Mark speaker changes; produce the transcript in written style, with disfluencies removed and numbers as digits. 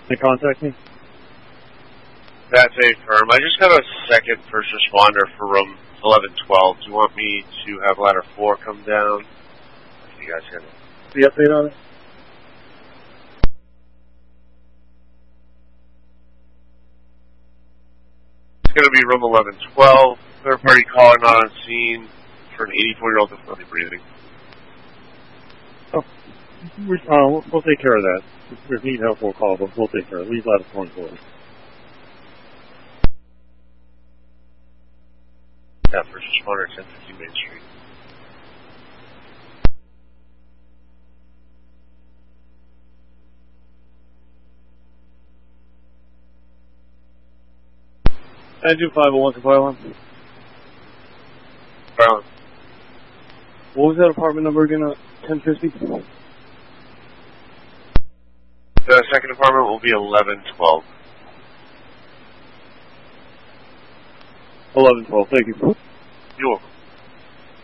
Speaker 1: They contact me?
Speaker 2: That's affirm. I just got a second first responder for room 1112. Do you want me to have ladder 4 come down? You guys got
Speaker 1: the update on it?
Speaker 2: It's going to be room 1112. Third party calling on scene for an 84-year-old difficulty breathing.
Speaker 1: Oh, we'll take care of that. If we need help, we'll call, but we'll take care of it. Leave ladder 4 on board.
Speaker 2: Yeah, first responder, 1050 Main Street.
Speaker 1: I do 501 to Violin.
Speaker 2: Violin.
Speaker 1: What was that apartment number again? 1050?
Speaker 2: The second apartment will be 1112.
Speaker 1: 1112, thank you.
Speaker 2: You're welcome.